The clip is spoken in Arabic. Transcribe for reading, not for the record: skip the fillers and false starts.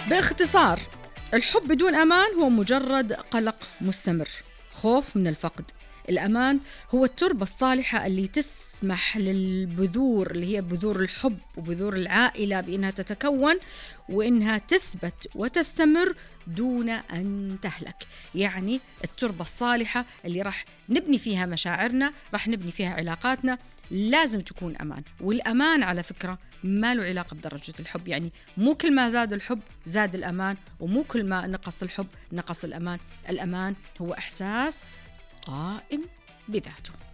باختصار، الحب بدون أمان هو مجرد قلق مستمر، خوف من الفقد. الأمان هو التربة الصالحة اللي تسمح للبذور اللي هي بذور الحب وبذور العائلة بأنها تتكون وإنها تثبت وتستمر دون أن تهلك. يعني التربة الصالحة اللي راح نبني فيها مشاعرنا، راح نبني فيها علاقاتنا، لازم تكون أمان. والأمان على فكرة ما له علاقة بدرجة الحب، يعني مو كل ما زاد الحب زاد الأمان، ومو كل ما نقص الحب نقص الأمان. الأمان هو إحساس قائم بذاته.